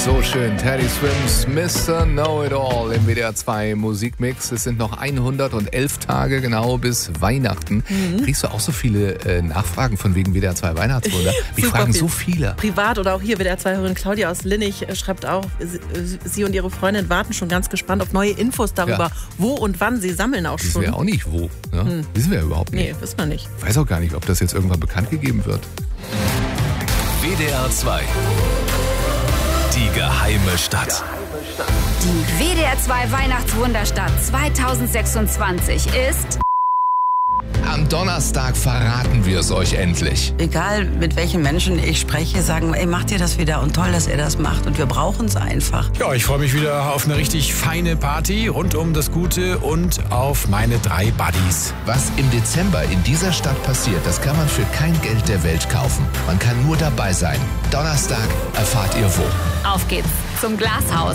So schön, Teddy Swims, Mr. Know-It-All im WDR 2 Musikmix. Es sind noch 111 Tage genau bis Weihnachten. Kriegst du auch so viele Nachfragen von wegen WDR 2 Weihnachtswunder? Mich fragen so viele. Privat oder auch hier WDR 2-Hörerin Claudia aus Linnich schreibt auch, sie und ihre Freundin warten schon ganz gespannt auf neue Infos darüber, wo und wann sie sammeln auch schon. Wissen wir auch nicht wo. Ne? Wissen wir überhaupt nicht. Nee, wissen wir nicht. Ich weiß auch gar nicht, ob das jetzt irgendwann bekannt gegeben wird. WDR 2. Die geheime Stadt. Die WDR 2 Weihnachtswunderstadt 2026 ist... Am Donnerstag verraten wir es euch endlich. Egal mit welchen Menschen ich spreche, sagen, ey, macht ihr das wieder und toll, dass ihr das macht und wir brauchen es einfach. Ja, ich freue mich wieder auf eine richtig feine Party rund um das Gute und auf meine 3 Buddies. Was im Dezember in dieser Stadt passiert, das kann man für kein Geld der Welt kaufen. Man kann nur dabei sein. Donnerstag erfahrt ihr wo. Auf geht's zum Glashaus.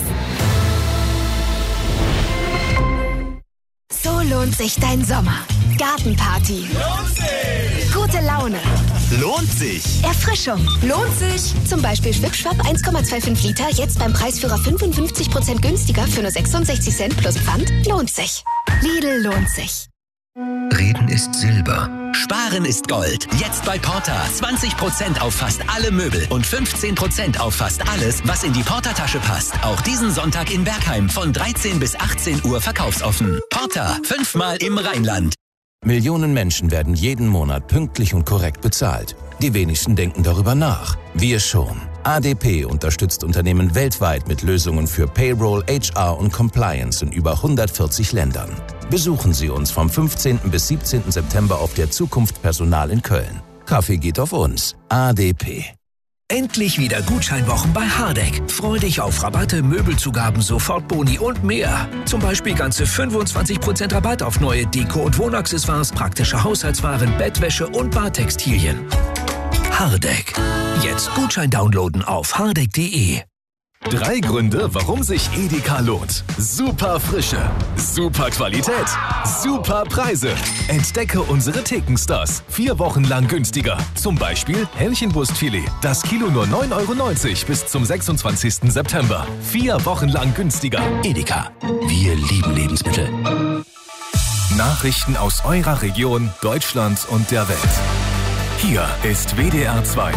So lohnt sich dein Sommer. Gartenparty. Lohnt sich! Gute Laune. Lohnt sich! Erfrischung. Lohnt sich. Zum Beispiel Schwipp-Schwapp 1,25 Liter, jetzt beim Preisführer 55% günstiger für nur 66 Cent plus Pfand. Lohnt sich. Lidl lohnt sich. Reden ist Silber. Sparen ist Gold. Jetzt bei Porta. 20% auf fast alle Möbel und 15% auf fast alles, was in die Porta-Tasche passt. Auch diesen Sonntag in Bergheim von 13 bis 18 Uhr verkaufsoffen. Porta. 5-mal im Rheinland. Millionen Menschen werden jeden Monat pünktlich und korrekt bezahlt. Die wenigsten denken darüber nach. Wir schon. ADP unterstützt Unternehmen weltweit mit Lösungen für Payroll, HR und Compliance in über 140 Ländern. Besuchen Sie uns vom 15. bis 17. September auf der Zukunft Personal in Köln. Kaffee geht auf uns. ADP. Endlich wieder Gutscheinwochen bei Hardegg. Freu dich auf Rabatte, Möbelzugaben, Sofortboni und mehr. Zum Beispiel ganze 25% Rabatt auf neue Deko- und Wohnaccessoires, praktische Haushaltswaren, Bettwäsche und Badtextilien. Hardegg. Jetzt Gutschein downloaden auf hardegg.de. 3 Gründe, warum sich Edeka lohnt. Super Frische, super Qualität, super Preise. Entdecke unsere Thekenstars. 4 Wochen lang günstiger. Zum Beispiel Hähnchenbrustfilet. Das Kilo nur 9,90 € bis zum 26. September. 4 Wochen lang günstiger. Edeka. Wir lieben Lebensmittel. Nachrichten aus eurer Region, Deutschland und der Welt. Hier ist WDR 2.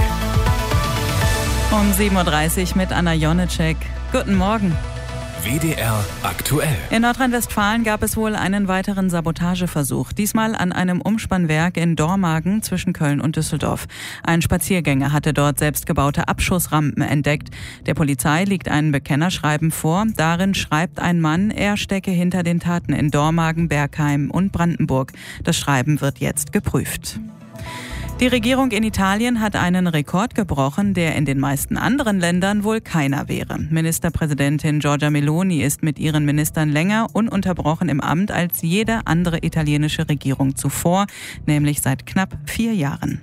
Um 7.30 Uhr mit Anna Jonitschek. Guten Morgen. WDR aktuell. In Nordrhein-Westfalen gab es wohl einen weiteren Sabotageversuch. Diesmal an einem Umspannwerk in Dormagen zwischen Köln und Düsseldorf. Ein Spaziergänger hatte dort selbstgebaute Abschussrampen entdeckt. Der Polizei liegt ein Bekennerschreiben vor. Darin schreibt ein Mann, er stecke hinter den Taten in Dormagen, Bergheim und Brandenburg. Das Schreiben wird jetzt geprüft. Die Regierung in Italien hat einen Rekord gebrochen, der in den meisten anderen Ländern wohl keiner wäre. Ministerpräsidentin Giorgia Meloni ist mit ihren Ministern länger ununterbrochen im Amt als jede andere italienische Regierung zuvor, nämlich seit knapp 4 Jahren.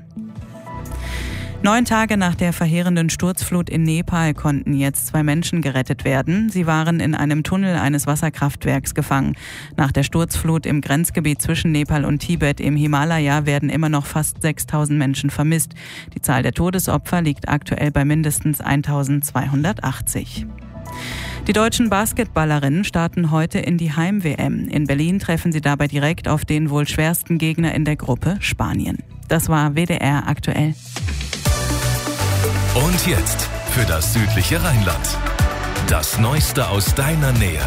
9 Tage nach der verheerenden Sturzflut in Nepal konnten jetzt 2 Menschen gerettet werden. Sie waren in einem Tunnel eines Wasserkraftwerks gefangen. Nach der Sturzflut im Grenzgebiet zwischen Nepal und Tibet im Himalaya werden immer noch fast 6.000 Menschen vermisst. Die Zahl der Todesopfer liegt aktuell bei mindestens 1.280. Die deutschen Basketballerinnen starten heute in die Heim-WM. In Berlin treffen sie dabei direkt auf den wohl schwersten Gegner in der Gruppe, Spanien. Das war WDR aktuell. Und jetzt für das südliche Rheinland. Das Neueste aus deiner Nähe.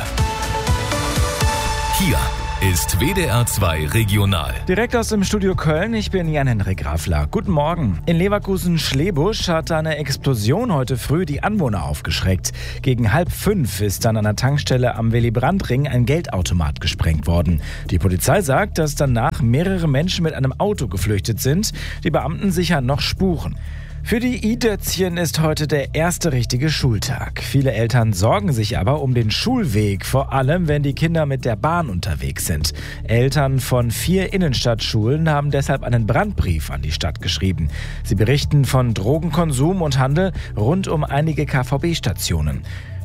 Hier ist WDR 2 Regional. Direkt aus dem Studio Köln, ich bin Jan-Henrik Grafler. Guten Morgen. In Leverkusen-Schlebusch hat eine Explosion heute früh die Anwohner aufgeschreckt. Gegen 4:30 ist dann an der Tankstelle am Willy-Brandt-Ring ein Geldautomat gesprengt worden. Die Polizei sagt, dass danach mehrere Menschen mit einem Auto geflüchtet sind. Die Beamten sichern noch Spuren. Für die i-Dötzchen ist heute der erste richtige Schultag. Viele Eltern sorgen sich aber um den Schulweg, vor allem wenn die Kinder mit der Bahn unterwegs sind. Eltern von 4 Innenstadtschulen haben deshalb einen Brandbrief an die Stadt geschrieben. Sie berichten von Drogenkonsum und Handel rund um einige KVB-Stationen.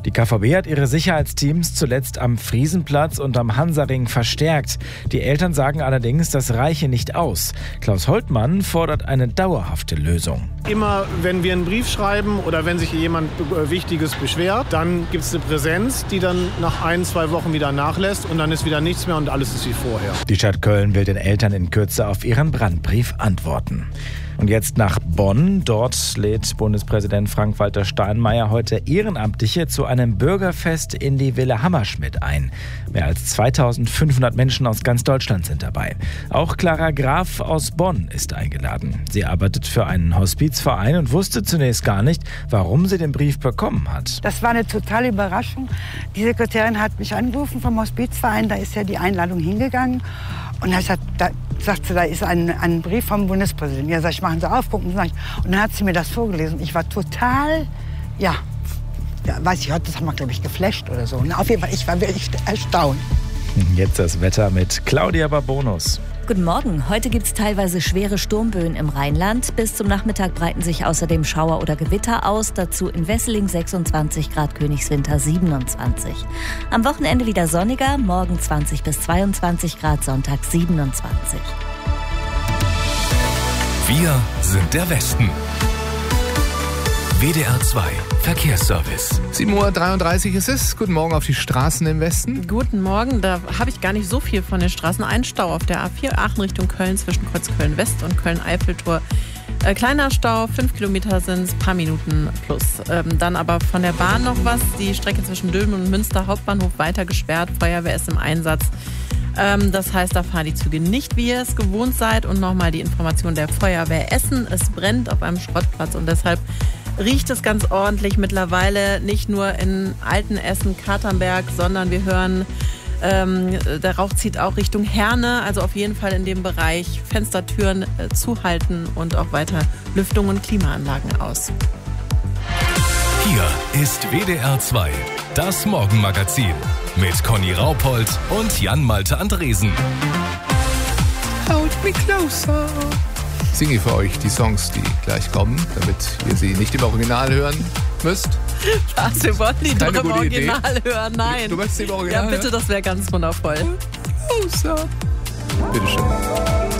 Die KVB hat ihre Sicherheitsteams zuletzt am Friesenplatz und am Hansaring verstärkt. Die Eltern sagen allerdings, das reiche nicht aus. Klaus Holtmann fordert eine dauerhafte Lösung. Immer, wenn wir einen Brief schreiben oder wenn sich jemand Wichtiges beschwert, dann gibt es eine Präsenz, die dann nach 1-2 Wochen wieder nachlässt und dann ist wieder nichts mehr und alles ist wie vorher. Die Stadt Köln will den Eltern in Kürze auf ihren Brandbrief antworten. Und jetzt nach Bonn. Dort lädt Bundespräsident Frank-Walter Steinmeier heute Ehrenamtliche zu einem Bürgerfest in die Villa Hammerschmidt ein. Mehr als 2500 Menschen aus ganz Deutschland sind dabei. Auch Clara Graf aus Bonn ist eingeladen. Sie arbeitet für einen Hospizverein und wusste zunächst gar nicht, warum sie den Brief bekommen hat. Das war eine totale Überraschung. Die Sekretärin hat mich angerufen vom Hospizverein, da ist ja die Einladung hingegangen. Und da sagt sie, da ist ein Brief vom Bundespräsidenten. Ja, sag ich, machen Sie auf, gucken Sie. Und dann hat sie mir das vorgelesen. Ich war total, weiß ich, das haben wir, glaube ich, geflasht oder so. Und auf jeden Fall, ich war wirklich erstaunt. Jetzt das Wetter mit Claudia Barbonus. Guten Morgen. Heute gibt es teilweise schwere Sturmböen im Rheinland. Bis zum Nachmittag breiten sich außerdem Schauer oder Gewitter aus. Dazu in Wesseling 26 Grad, Königswinter 27. Am Wochenende wieder sonniger, morgen 20 bis 22 Grad, Sonntag 27. Wir sind der Westen. WDR 2 Verkehrsservice. 7:33 Uhr ist es. Guten Morgen auf die Straßen im Westen. Guten Morgen. Da habe ich gar nicht so viel von den Straßen. Ein Stau auf der A4 Aachen Richtung Köln zwischen Kreuz Köln-West und Köln-Eiffeltor. Kleiner Stau, 5 Kilometer sind es, paar Minuten plus. Dann aber von der Bahn noch was. Die Strecke zwischen Dülmen und Münster Hauptbahnhof weiter gesperrt. Feuerwehr ist im Einsatz. Das heißt, da fahren die Züge nicht, wie ihr es gewohnt seid. Und nochmal die Information der Feuerwehr Essen. Es brennt auf einem Schrottplatz und deshalb riecht es ganz ordentlich mittlerweile, nicht nur in Altenessen, Katernberg, sondern wir hören, der Rauch zieht auch Richtung Herne, also auf jeden Fall in dem Bereich Fenstertüren zuhalten und auch weiter Lüftung und Klimaanlagen aus. Hier ist WDR 2, das Morgenmagazin mit Conny Raupold und Jan-Malte Andresen. Hold me closer. Singe für euch die Songs, die gleich kommen, damit ihr sie nicht im Original hören müsst. Was, wir wollen die doch im Original hören? Nein. Du möchtest sie im Original hören? Ja, bitte, das wäre ganz wundervoll. Bitte schön.